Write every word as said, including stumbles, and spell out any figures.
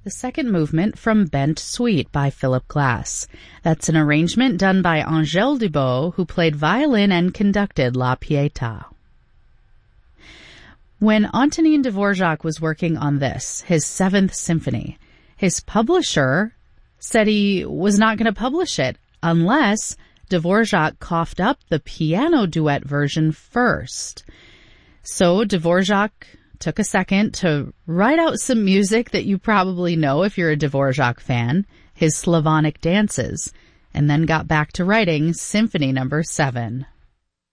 The second movement from Bent Suite by Philip Glass. That's an arrangement done by Angèle Dubot, who played violin and conducted La Pietà. When Antonin Dvorak was working on this, his seventh symphony, his publisher said he was not going to publish it unless Dvorak coughed up the piano duet version first. So Dvorak took a second to write out some music that you probably know if you're a Dvorak fan, his Slavonic dances, and then got back to writing Symphony Number seven.